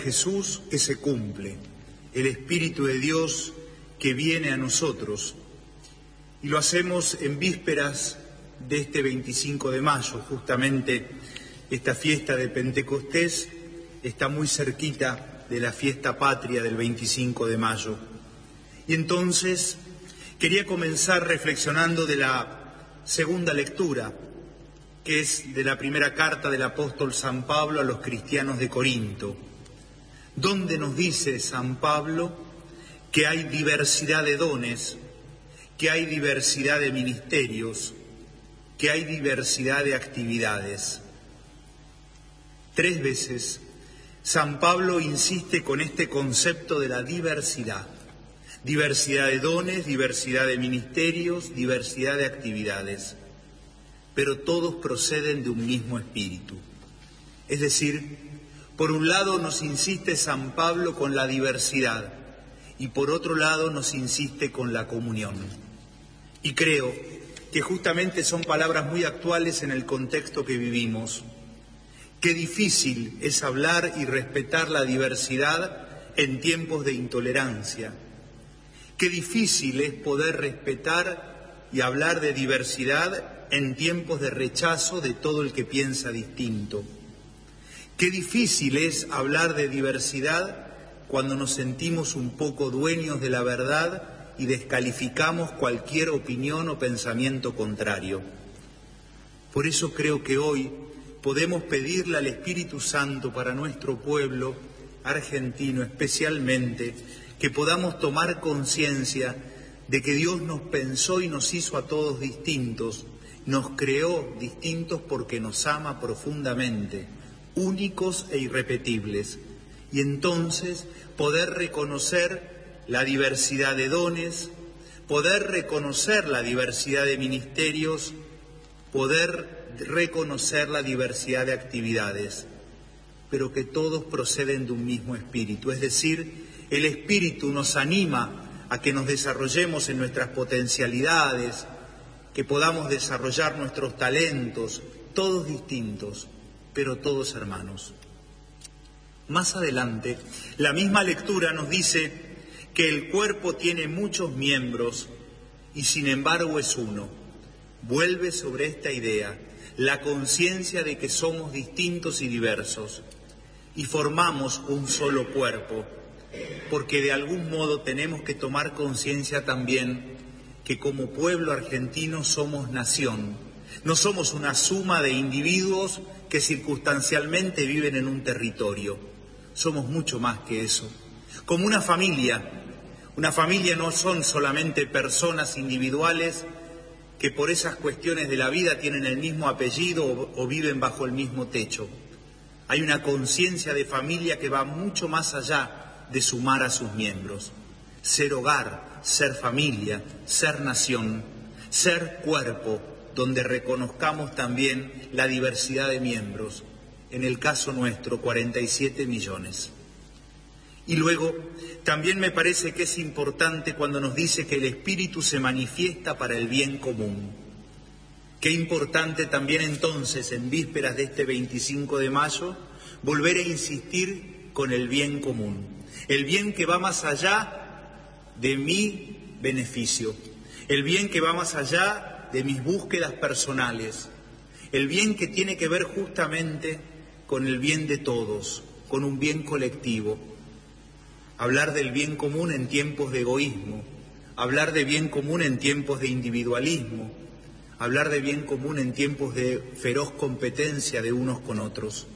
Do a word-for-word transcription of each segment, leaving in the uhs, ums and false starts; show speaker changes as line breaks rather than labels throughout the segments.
Jesús que se cumple, el Espíritu de Dios que viene a nosotros. Y lo hacemos en vísperas de este veinticinco de mayo, justamente esta fiesta de Pentecostés está muy cerquita de la fiesta patria del veinticinco de mayo. Y entonces quería comenzar reflexionando de la segunda lectura, que es de la primera carta del apóstol San Pablo a los cristianos de Corinto, donde nos dice San Pablo que hay diversidad de dones, que hay diversidad de ministerios, que hay diversidad de actividades. Tres veces San Pablo insiste con este concepto de la diversidad. Diversidad de dones, diversidad de ministerios, diversidad de actividades. Pero todos proceden de un mismo espíritu. Es decir, por un lado nos insiste San Pablo con la diversidad y por otro lado nos insiste con la comunión. Y creo que justamente son palabras muy actuales en el contexto que vivimos. Qué difícil es hablar y respetar la diversidad en tiempos de intolerancia. Qué difícil es poder respetar y hablar de diversidad en tiempos de rechazo de todo el que piensa distinto. Qué difícil es hablar de diversidad cuando nos sentimos un poco dueños de la verdad y descalificamos cualquier opinión o pensamiento contrario. Por eso creo que hoy podemos pedirle al Espíritu Santo para nuestro pueblo argentino especialmente, que podamos tomar conciencia de que Dios nos pensó y nos hizo a todos distintos, nos creó distintos porque nos ama profundamente, únicos e irrepetibles, y entonces poder reconocer la diversidad de dones, poder reconocer la diversidad de ministerios, poder reconocer la diversidad de actividades, pero que todos proceden de un mismo espíritu, es decir, el Espíritu nos anima a que nos desarrollemos en nuestras potencialidades, que podamos desarrollar nuestros talentos, todos distintos, pero todos hermanos. Más adelante, la misma lectura nos dice que el cuerpo tiene muchos miembros y sin embargo es uno. Vuelve sobre esta idea la conciencia de que somos distintos y diversos y formamos un solo cuerpo, porque de algún modo tenemos que tomar conciencia también que como pueblo argentino somos nación, no somos una suma de individuos que circunstancialmente viven en un territorio, somos mucho más que eso. Como una familia, una familia no son solamente personas individuales que por esas cuestiones de la vida tienen el mismo apellido o, o viven bajo el mismo techo. Hay una conciencia de familia que va mucho más allá de sumar a sus miembros. Ser hogar, ser familia, ser nación, ser cuerpo, donde reconozcamos también la diversidad de miembros, en el caso nuestro, cuarenta y siete millones. Y luego, también me parece que es importante cuando nos dice que el Espíritu se manifiesta para el bien común. Qué importante también entonces, en vísperas de este veinticinco de mayo, volver a insistir con el bien común. El bien que va más allá de mi beneficio, el bien que va más allá de mis búsquedas personales, el bien que tiene que ver justamente con el bien de todos, con un bien colectivo. Hablar del bien común en tiempos de egoísmo, hablar de bien común en tiempos de individualismo, hablar de bien común en tiempos de feroz competencia de unos con otros.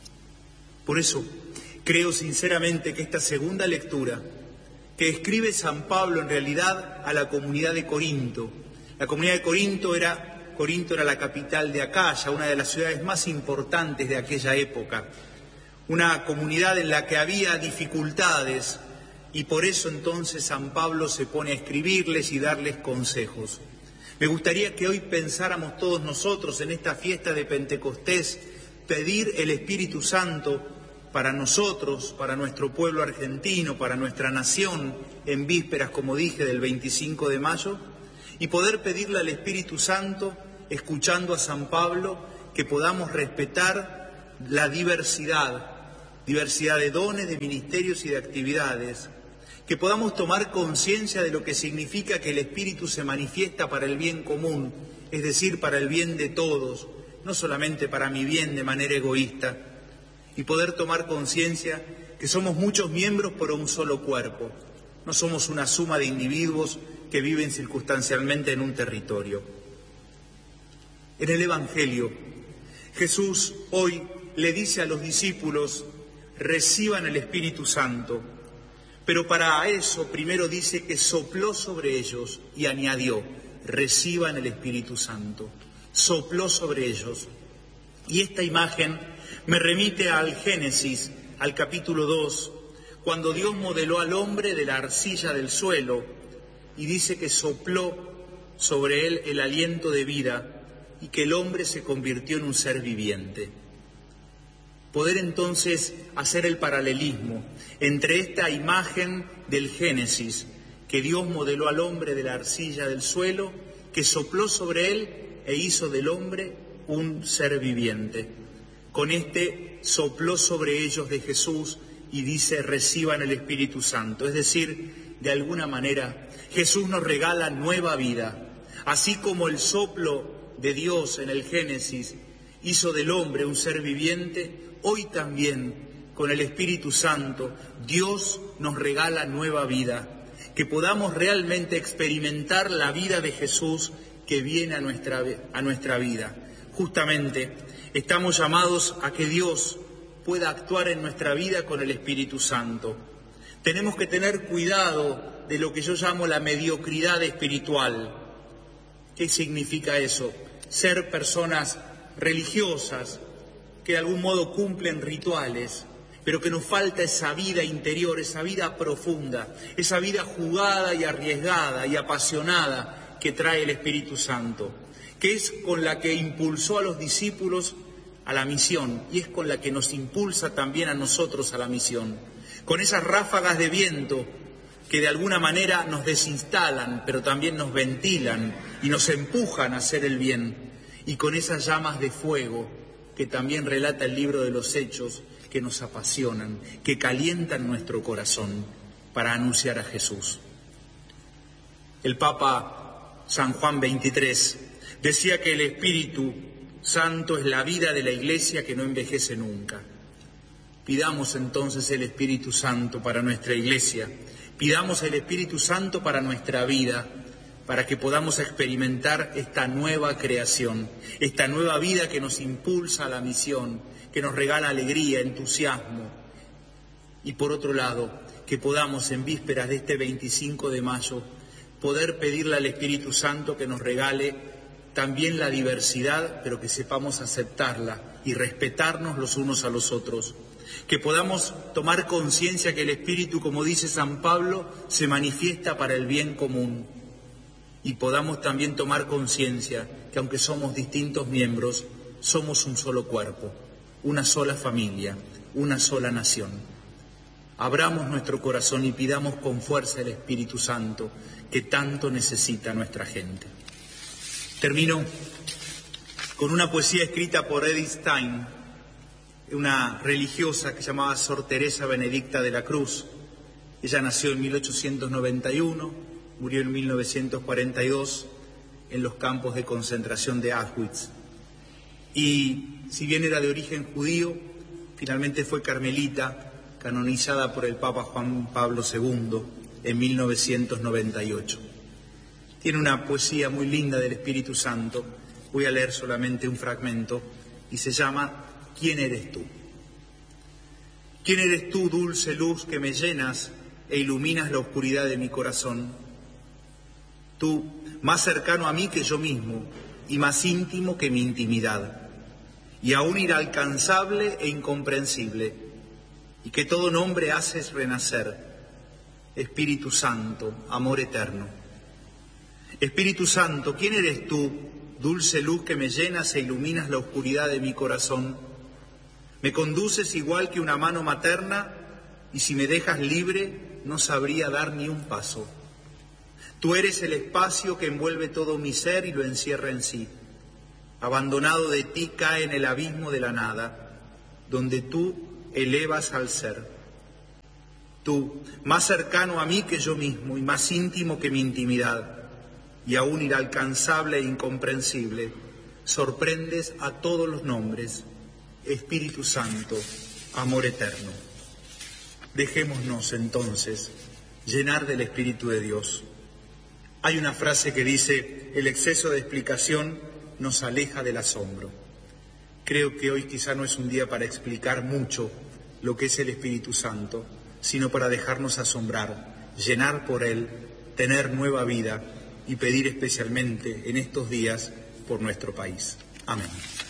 Por eso, creo sinceramente que esta segunda lectura que escribe San Pablo en realidad a la comunidad de Corinto, la comunidad de Corinto era, Corinto era la capital de Acaya, una de las ciudades más importantes de aquella época, una comunidad en la que había dificultades y por eso entonces San Pablo se pone a escribirles y darles consejos. Me gustaría que hoy pensáramos todos nosotros en esta fiesta de Pentecostés, pedir el Espíritu Santo para nosotros, para nuestro pueblo argentino, para nuestra nación, en vísperas, como dije, del veinticinco de mayo, y poder pedirle al Espíritu Santo, escuchando a San Pablo, que podamos respetar la diversidad, diversidad de dones, de ministerios y de actividades, que podamos tomar conciencia de lo que significa que el Espíritu se manifiesta para el bien común, es decir, para el bien de todos, no solamente para mi bien de manera egoísta, y poder tomar conciencia que somos muchos miembros por un solo cuerpo, no somos una suma de individuos que viven circunstancialmente en un territorio. En el Evangelio, Jesús hoy le dice a los discípulos: reciban el Espíritu Santo, pero para eso primero dice que sopló sobre ellos y añadió: reciban el Espíritu Santo. Sopló sobre ellos. Y esta imagen me remite al Génesis, al capítulo dos, cuando Dios modeló al hombre de la arcilla del suelo y dice que sopló sobre él el aliento de vida y que el hombre se convirtió en un ser viviente. Poder entonces hacer el paralelismo entre esta imagen del Génesis, que Dios modeló al hombre de la arcilla del suelo, que sopló sobre él e hizo del hombre un ser viviente. Con este sopló sobre ellos de Jesús y dice: reciban el Espíritu Santo. Es decir, de alguna manera, Jesús nos regala nueva vida. Así como el soplo de Dios en el Génesis hizo del hombre un ser viviente, hoy también, con el Espíritu Santo, Dios nos regala nueva vida. Que podamos realmente experimentar la vida de Jesús que viene a nuestra, a nuestra vida. Justamente, estamos llamados a que Dios pueda actuar en nuestra vida con el Espíritu Santo. Tenemos que tener cuidado de lo que yo llamo la mediocridad espiritual. ¿Qué significa eso? Ser personas religiosas, que de algún modo cumplen rituales, pero que nos falta esa vida interior, esa vida profunda, esa vida jugada y arriesgada y apasionada que trae el Espíritu Santo, que es con la que impulsó a los discípulos a la misión y es con la que nos impulsa también a nosotros a la misión. Con esas ráfagas de viento que de alguna manera nos desinstalan, pero también nos ventilan y nos empujan a hacer el bien, y con esas llamas de fuego que también relata el libro de los Hechos, que nos apasionan, que calientan nuestro corazón para anunciar a Jesús. El Papa San Juan veintitrés decía que el Espíritu Santo es la vida de la Iglesia que no envejece nunca. Pidamos entonces el Espíritu Santo para nuestra Iglesia, pidamos el Espíritu Santo para nuestra vida, para que podamos experimentar esta nueva creación, esta nueva vida que nos impulsa a la misión, que nos regala alegría, entusiasmo. Y por otro lado, que podamos en vísperas de este veinticinco de mayo poder pedirle al Espíritu Santo que nos regale también la diversidad, pero que sepamos aceptarla y respetarnos los unos a los otros. Que podamos tomar conciencia que el Espíritu, como dice San Pablo, se manifiesta para el bien común. Y podamos también tomar conciencia que aunque somos distintos miembros, somos un solo cuerpo, una sola familia, una sola nación. Abramos nuestro corazón y pidamos con fuerza el Espíritu Santo que tanto necesita nuestra gente. Termino con una poesía escrita por Edith Stein, una religiosa que se llamaba Sor Teresa Benedicta de la Cruz. Ella nació en mil ochocientos noventa y uno, murió en mil novecientos cuarenta y dos en los campos de concentración de Auschwitz. Y si bien era de origen judío, finalmente fue carmelita, canonizada por el Papa Juan Pablo segundo en mil novecientos noventa y ocho. Tiene una poesía muy linda del Espíritu Santo, voy a leer solamente un fragmento, y se llama ¿Quién eres tú? ¿Quién eres tú, dulce luz que me llenas e iluminas la oscuridad de mi corazón? Tú, más cercano a mí que yo mismo y más íntimo que mi intimidad, y aún inalcanzable e incomprensible, y que todo nombre haces renacer. Espíritu Santo, amor eterno. Espíritu Santo, ¿quién eres tú, dulce luz que me llenas e iluminas la oscuridad de mi corazón? Me conduces igual que una mano materna, y si me dejas libre, no sabría dar ni un paso. Tú eres el espacio que envuelve todo mi ser y lo encierra en sí. Abandonado de ti cae en el abismo de la nada, donde tú elevas al ser. Tú, más cercano a mí que yo mismo y más íntimo que mi intimidad, y aún inalcanzable e incomprensible, sorprendes a todos los nombres. Espíritu Santo, amor eterno. Dejémonos entonces llenar del Espíritu de Dios. Hay una frase que dice: el exceso de explicación nos aleja del asombro. Creo que hoy quizá no es un día para explicar mucho lo que es el Espíritu Santo, sino para dejarnos asombrar, llenar por Él, tener nueva vida y pedir especialmente en estos días por nuestro país. Amén.